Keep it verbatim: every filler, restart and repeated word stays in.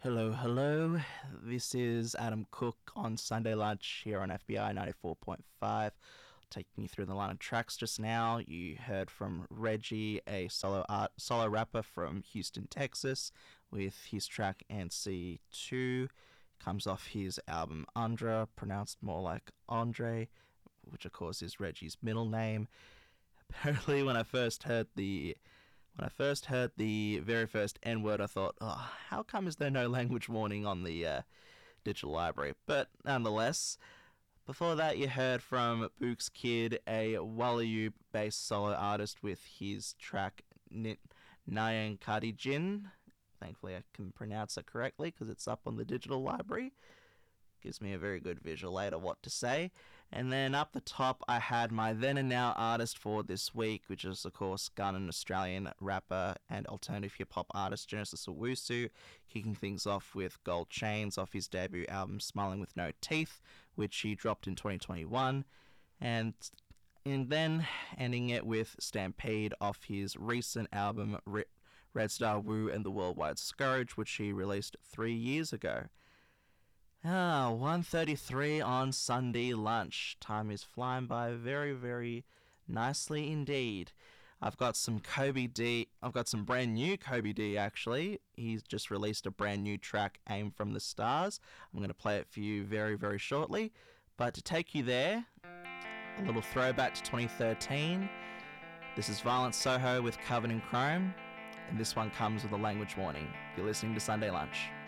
Hello, hello. This is Adam Cook on Sunday Lunch here on F B I ninety-four point five. Taking you through the line of tracks just now. You heard from Reggie, a solo art, solo rapper from Houston, Texas, with his track N C two. Comes off his album Andra, pronounced more like Andre, which of course is Reggie's middle name. Apparently, when I first heard the When I first heard the very first N-word, I thought, oh, how come is there no language warning on the uh, digital library? But nonetheless, before that you heard from Book's Kid, a Wallayoub-based solo artist with his track Nyan Kadijin. Thankfully I can pronounce it correctly because it's up on the digital library. Gives me a very good visual aid of what to say. And then up the top, I had my then and now artist for this week, which is, of course, Ghanaian Australian rapper and alternative hip-hop artist Genesis Owusu, kicking things off with Gold Chains off his debut album Smiling With No Teeth, which he dropped in twenty twenty-one. And, and then ending it with Stampede off his recent album Red Star Wu and the Worldwide Scourge, which he released three years ago. Ah, one thirty-three on Sunday lunch. Time is flying by very, very nicely indeed. I've got some Kobe D. I've got some brand new Kobe D, actually. He's just released a brand new track, Aim From The Stars. I'm going to play it for you very, very shortly. But to take you there, a little throwback to twenty thirteen. This is Violent Soho with Covered in Chrome. And this one comes with a language warning. You're listening to Sunday Lunch.